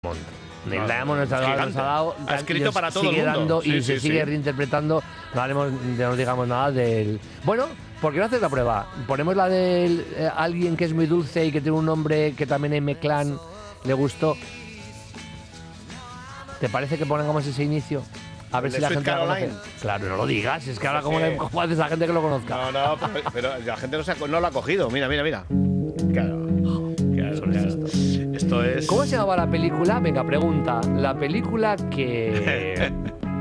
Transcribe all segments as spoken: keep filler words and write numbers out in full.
Neil Diamond nos ha dado, nos ha dado ha escrito para todo el sigue mundo. Dando, sí, y sí, se sí. sigue reinterpretando. No, haremos, no nos digamos nada del. Bueno, ¿por qué no haces la prueba? Ponemos la de eh, alguien que es muy dulce y que tiene un nombre que también en M-Clan le gustó. ¿Te parece que pongamos ese inicio? A ver ¿El si de la Sweet gente lo Caroline? conoce. Claro, no lo digas, es que ahora Sí. cómo, le, cómo haces a la gente que lo conozca. No, no, pero, pero la gente no, se ha, no lo ha cogido. Mira, mira, mira. Claro. Claro, claro. Esto es. ¿Cómo se llamaba la película? Venga, pregunta. La película que. eh,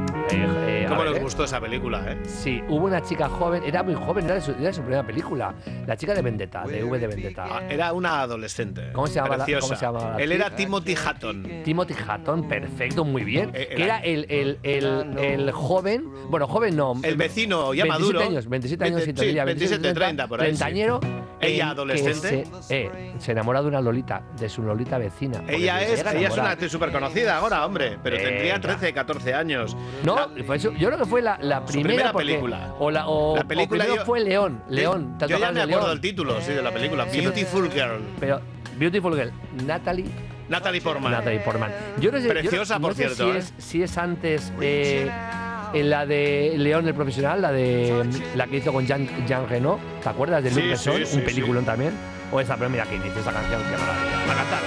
eh, ¿Cómo a ver, nos eh. gustó esa película, eh? Sí, hubo una chica joven, era muy joven, era de su, era de su primera película. La chica de Vendetta, de V de Vendetta. Ah, era una adolescente. ¿Cómo se llama la- Preciosa. cómo se llama la Él era actriz? Timothy Hutton. Timothy Hutton, perfecto, muy bien. Eh, que era el, el, el, el joven, bueno, joven no. El vecino ya veintisiete maduro. años, veintisiete años, veinte, y sí, diría, veintisiete, treinta, por ahí, sí. treintañero. Ella en adolescente. que Se, eh, se enamora de una Lolita, de su Lolita vecina. porque Ella se es, llega a ella es una enamorar. actriz súper conocida ahora, hombre, pero Venga. tendría trece, catorce años. No, La- fue eso- yo creo que fue la, la primera, primera porque- película. O, la, o, La película o primero yo- fue León. León. ¿te Yo ya acuerdas me de acuerdo León? del título, sí, de la película. Sí, Beautiful Girl. Pero Beautiful Girl, Natalie, Natalie Portman. Natalie Portman. Yo no sé, yo no- Preciosa, no por sé cierto, Si, ¿eh? es, si es antes eh, en la de León el profesional, la de la que hizo con Jean, Jean Reno, ¿te acuerdas de Sí, Luc Besson? sí, sí, un peliculón sí. también. O esa, pero mira que inicia esa canción, qué maravilla. Va a cantar.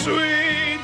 Sweet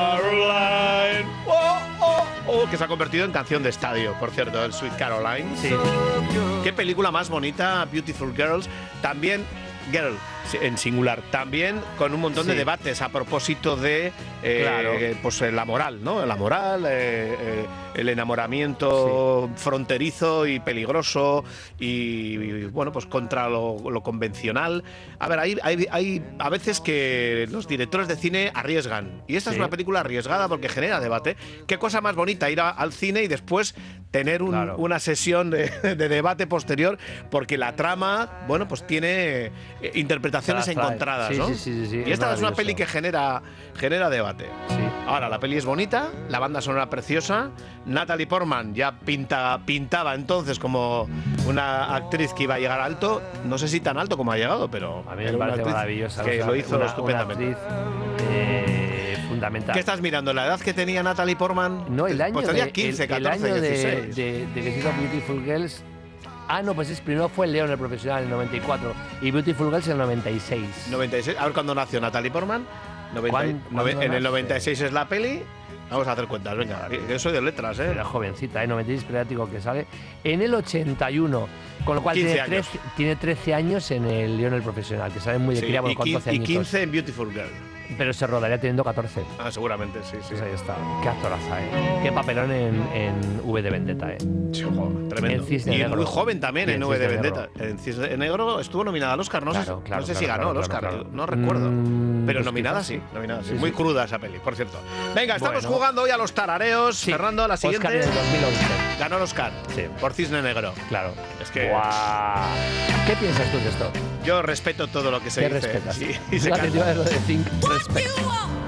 Caroline. Oh, oh, oh, que se ha convertido en canción de estadio, por cierto, el Sweet Caroline. Sí. Qué película más bonita, Beautiful Girls. También, Girl, en singular. También con un montón de Sí. debates a propósito de eh, Claro. pues, la moral, ¿no? La moral, eh, eh, el enamoramiento fronterizo y peligroso y, y, bueno, pues contra lo, lo convencional. A ver, hay, hay, hay a veces que los directores de cine arriesgan. Y esta Sí. es una película arriesgada porque genera debate. Qué cosa más bonita ir a- al cine y después tener un- Claro. una sesión de, de debate posterior, porque la trama, bueno, pues tiene eh, interpretaciones Se las trae. encontradas, Sí, ¿no? sí, sí, sí, sí, Y es esta es una maravilloso. peli que genera, genera debate. Sí. Ahora, la peli es bonita, la banda sonora preciosa. Natalie Portman ya pinta, pintaba entonces como una actriz que iba a llegar alto. No sé si tan alto como ha llegado, pero A mí era me una parece actriz maravillosa. que o sea, lo hizo una, estupendamente. Una actriz eh, fundamental. ¿Qué estás mirando? ¿La edad que tenía Natalie Portman? No, el año Pues de, tenía quince, el, el catorce, año de, dieciséis. de, de que se hizo Beautiful Girls. Ah, no, pues es primero fue León el profesional en el noventa y cuatro y Beautiful Girls en el noventa y seis. noventa y seis. A ver cuándo nació Natalie Portman. noventa, ¿Cuán- nove- cuándo en el nace? noventa y seis es la peli. Vamos a hacer cuentas, venga. que Yo soy de letras, ¿eh? Era jovencita, ¿eh? noventa y seis, pero ya te digo que sale en el ochenta y uno. Con lo cual quince tiene años. trece, tiene trece años en el León el profesional, que sale muy de Sí, cría, y, con quin- doce y añitos. quince en Beautiful Girl. Pero se rodaría teniendo catorce. Ah, seguramente, sí, sí. Pues ahí está. Qué actoraza, ¿eh? Qué papelón en, en V de Vendetta, ¿eh? Sí, ojo, tremendo. En Cisne y Negro. muy joven también Y en en V de Cisne Vendetta. En Cisne Negro estuvo nominada al Oscar, no Claro, sé, claro, no sé si claro, ganó claro, el Oscar, claro. no recuerdo. Mm, Pero pues nominada quizás sí, nominada sí. Sí, Muy sí. cruda esa peli, por cierto. Venga, estamos Bueno. jugando hoy a los tarareos. Sí. Fernando, la siguiente. Oscar en el dos mil once. Ganó el Oscar. Sí. Por Cisne Negro. Claro. Es que Guau. ¿Qué piensas tú de esto? yo respeto todo lo que se ¿Qué dice. respetas? Sí, y se La canta. definitiva de lo de Think Respect.